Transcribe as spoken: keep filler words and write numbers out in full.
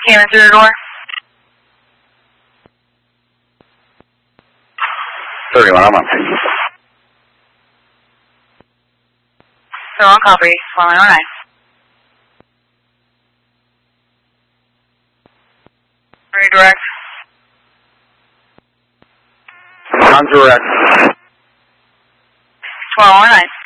Came in through the door. thirty-one, I'm on. So on copy, four nine oh nine. Redirect. On direct. twelve oh nine.